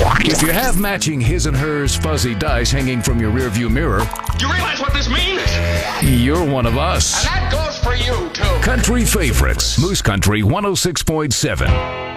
If you have matching his and hers fuzzy dice hanging from your rearview mirror, Do you realize what this means? you're one of us. And that goes for you, too. Country favorites, Moose Country 106.7.